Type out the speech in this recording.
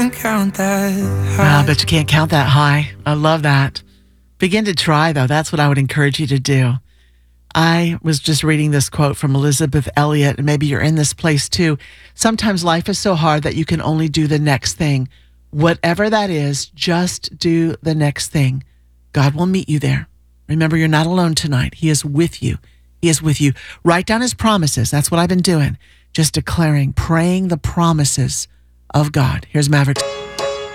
can't count that I high. bet you can't count that high. I love that. Begin to try, though. That's what I would encourage you to do. I was just reading this quote from Elizabeth Elliot, and maybe you're in this place too. Sometimes life is so hard that you can only do the next thing. Whatever that is, just do the next thing. God will meet you there. Remember, you're not alone tonight. He is with you. He is with you. Write down his promises. That's what I've been doing. Just declaring, praying the promises of God. Here's Maverick.